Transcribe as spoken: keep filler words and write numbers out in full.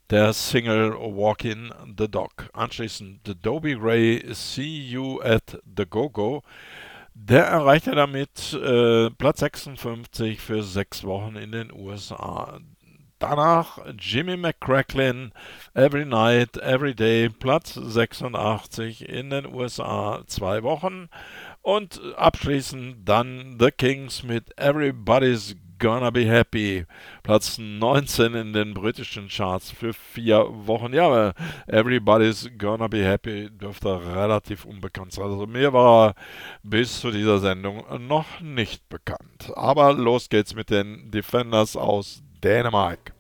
der Single Walking the Dog. Anschließend The Dobie Gray, See You at the Go-Go. Der erreichte damit äh, Platz sechsundfünfzig für sechs Wochen in den U S A. Danach Jimmy McCracklin, Every Night, Every Day, Platz sechsundachtzig in den U S A, zwei Wochen. Und abschließend dann The Kings mit Everybody's Gonna Be Happy, Platz neunzehn in den britischen Charts für vier Wochen. Ja, aber Everybody's Gonna Be Happy dürfte relativ unbekannt sein. Also mir war er bis zu dieser Sendung noch nicht bekannt. Aber los geht's mit den Defenders aus Dänemark.